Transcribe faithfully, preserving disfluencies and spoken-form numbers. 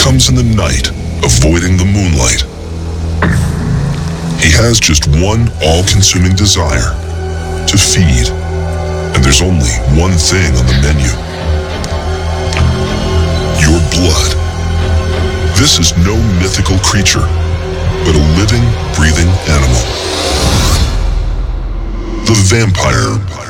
comes in the night, avoiding the moonlight. He has just one all-consuming desire, to feed. And there's only one thing on the menu. Your blood. This is no mythical creature, but a living, breathing animal. The vampire.